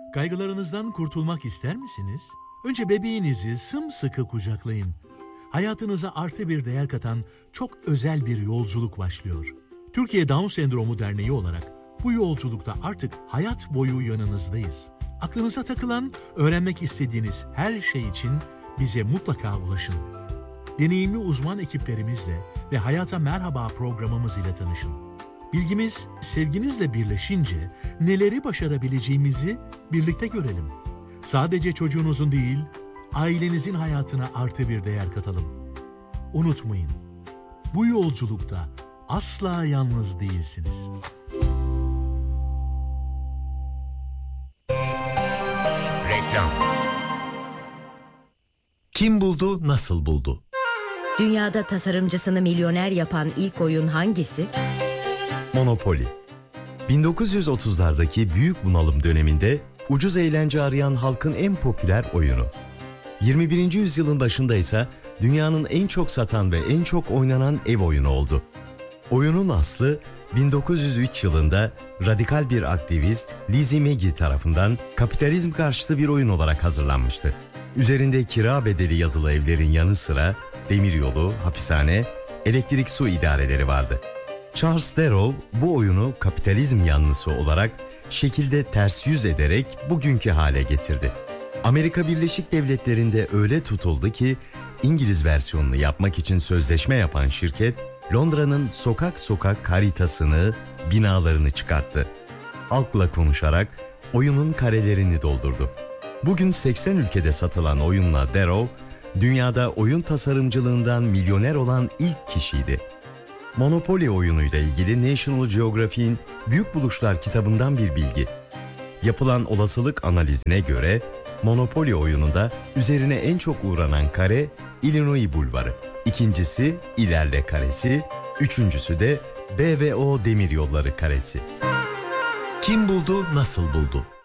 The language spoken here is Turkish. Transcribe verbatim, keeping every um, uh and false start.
Kaygılarınızdan kurtulmak ister misiniz? Önce bebeğinizi sımsıkı kucaklayın. Hayatınıza artı bir değer katan çok özel bir yolculuk başlıyor. Türkiye Down Sendromu Derneği olarak bu yolculukta artık hayat boyu yanınızdayız. Aklınıza takılan, öğrenmek istediğiniz her şey için bize mutlaka ulaşın. Deneyimli uzman ekiplerimizle ve Hayata Merhaba programımız ile tanışın. Bilgimiz sevginizle birleşince neleri başarabileceğimizi birlikte görelim. Sadece çocuğunuzun değil, ailenizin hayatına artı bir değer katalım. Unutmayın, bu yolculukta asla yalnız değilsiniz. Reklam. Kim buldu, nasıl buldu? Dünyada tasarımcısını milyoner yapan ilk oyun hangisi? Monopoly. bin dokuz yüz otuzlardaki büyük bunalım döneminde ucuz eğlence arayan halkın en popüler oyunu. yirmi birinci yüzyılın başında ise dünyanın en çok satan ve en çok oynanan ev oyunu oldu. Oyunun aslı bin dokuz yüz üç yılında radikal bir aktivist Lizzie Magie tarafından kapitalizm karşıtı bir oyun olarak hazırlanmıştı. Üzerinde kira bedeli yazılı evlerin yanı sıra demiryolu, hapishane, elektrik su idareleri vardı. Charles Darrow bu oyunu kapitalizm yanlısı olarak şekilde ters yüz ederek bugünkü hale getirdi. Amerika Birleşik Devletleri'nde öyle tutuldu ki İngiliz versiyonunu yapmak için sözleşme yapan şirket Londra'nın sokak sokak haritasını, binalarını çıkarttı. Halkla konuşarak oyunun karelerini doldurdu. Bugün seksen ülkede satılan oyunla Darrow, dünyada oyun tasarımcılığından milyoner olan ilk kişiydi. Monopoly oyunuyla ilgili National Geographic'in Büyük Buluşlar kitabından bir bilgi. Yapılan olasılık analizine göre Monopoly oyununda üzerine en çok uğranan kare Illinois Bulvarı, ikincisi İlerle karesi, üçüncüsü de B ve O demiryolları karesi. Kim buldu, nasıl buldu?